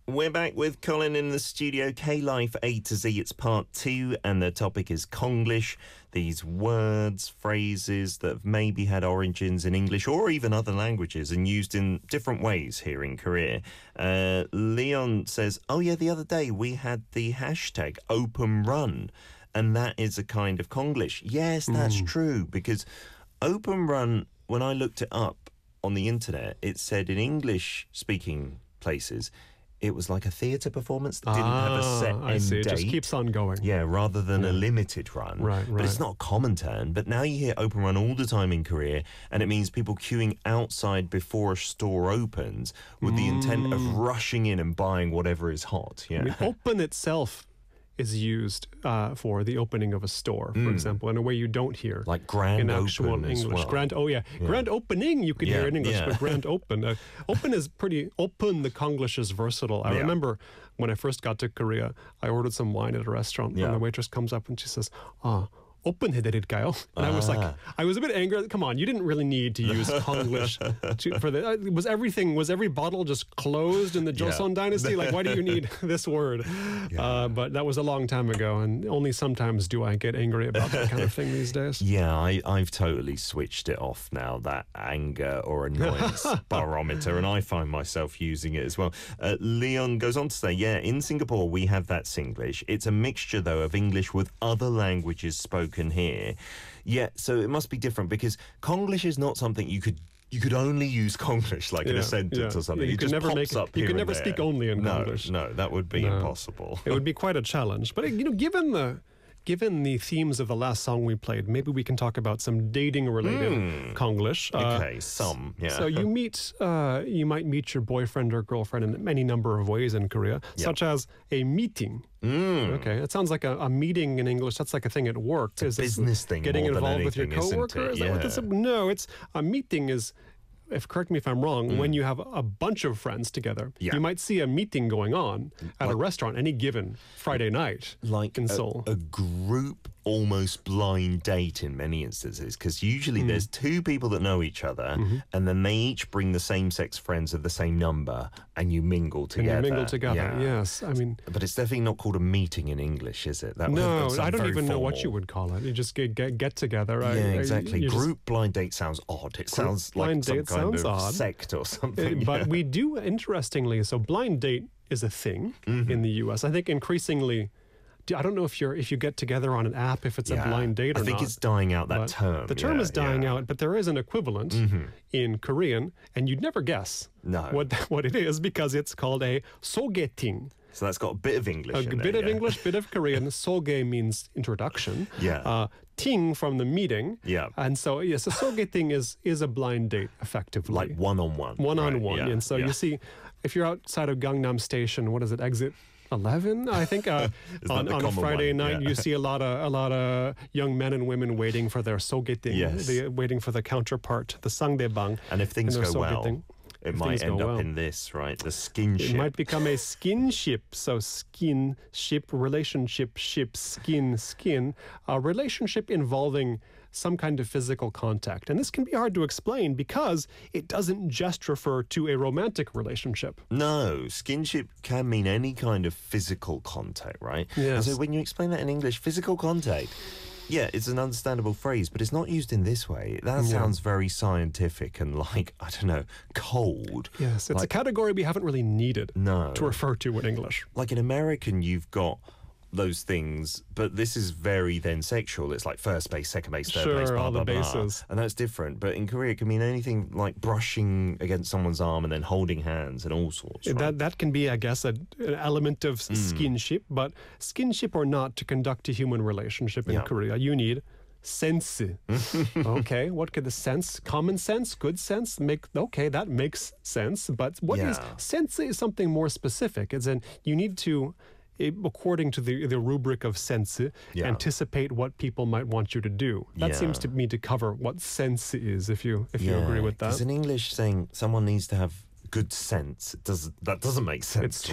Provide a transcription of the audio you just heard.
We're back with Colin in the studio. K-Life A to Z, it's part 2, and the topic is Konglish. These words, phrases that have maybe had origins in English or even other languages and used in different ways here in Korea. Leon says, oh yeah, the other day we had the hashtag open run, and that is a kind of Konglish. Yes, that's true, because open run, when I looked it up on the internet, it said in English-speaking places, it was like a theatre performance that didn't have a set end date. It just keeps on going. Yeah, rather than a limited run. Right. But it's not a common term. But now you hear open run all the time in Korea, and it means people queuing outside before a store opens with the intent of rushing in and buying whatever is hot. Yeah. I mean, open itself is used for the opening of a store, for example, in a way you don't hear. Like grand in open actual as English. well. Grand opening you could hear in English, Yeah. but grand open. Open is pretty open. The Konglish is versatile. I remember when I first got to Korea, I ordered some wine at a restaurant, and the waitress comes up and she says, open 해드릴까요? And I was like, I was a bit angry. Come on, you didn't really need to use Konglish for the. Was every bottle just closed in the Joseon dynasty? Like, why do you need this word? But that was a long time ago, and only sometimes do I get angry about that kind of thing these days. Yeah, I've totally switched it off now, that anger or annoyance barometer, and I find myself using it as well. Leon goes on to say, in Singapore we have that Singlish. It's a mixture, though, of English with other languages spoken here. So it must be different, because Konglish is not something you could only use Konglish like in a sentence or something. You It could just never pops up here You could and never there. speak only in Konglish. No, that would be impossible. It would be quite a challenge. But given the themes of the last song we played, maybe we can talk about some dating-related Konglish. So you might meet your boyfriend or girlfriend in any number of ways in Korea, such as a meeting. Okay, it sounds like a meeting in English. That's like a thing at work. It's a business thing. Getting more than involved with your anything, coworker. isn't it? Is that what this is? No, it's a meeting is. Correct me if I'm wrong, when you have a bunch of friends together, you might see a meeting going on at a restaurant any given Friday night, like in Seoul. A group, almost blind date in many instances, because usually there's two people that know each other, and then they each bring the same-sex friends of the same number, and you mingle together. Yes. I mean, but it's definitely not called a meeting in English, is it? No, I don't even know what you would call it. You just get together. Exactly. Group blind date sounds odd. It sounds like some kind of odd. sect or something. But we do, interestingly, so blind date is a thing in the U.S. I think increasingly, I don't know if you get together on an app, if it's a blind date or not. I think it's dying out, that term. The term is dying out, but there is an equivalent in Korean, and you'd never guess what it is, because it's called a sogeting. So that's got a bit of English in there. A bit of English, bit of Korean. Soge means introduction. Ting from the meeting. And so, a sogeting is a blind date, effectively. Like one-on-one. One-on-one. And so you see, if you're outside of Gangnam Station, what is it, exit 11, I think, on a Friday night, you see a lot of young men and women waiting for their sogeting, waiting for the counterpart, the sangdaebang. And if things go well, it might end up in this, right? The skinship. It might become a skinship. So skinship, relationship, ship, skin. A relationship involving some kind of physical contact. And this can be hard to explain because it doesn't just refer to a romantic relationship. No, skinship can mean any kind of physical contact, right? Yes. And so when you explain that in English, physical contact, it's an understandable phrase, but it's not used in this way. That sounds very scientific and like, I don't know, cold. Yes, it's a category we haven't really needed to refer to in English. Like in American, you've got those things, but this is very then sexual. It's like first base, second base, third base, blah, all blah, the bases. And that's different. But in Korea, it can mean anything like brushing against someone's arm and then holding hands and all sorts. Right? That can be, I guess, an element of skinship. But skinship or not, to conduct a human relationship in Korea, you need sense. Okay, what could the sense? Common sense, good sense? That makes sense. But what is sense is something more specific. It's you need to, according to the rubric of sense, anticipate what people might want you to do. That seems to me to cover what sense is, if you agree with that. Because in English, saying someone needs to have good sense, that doesn't make sense.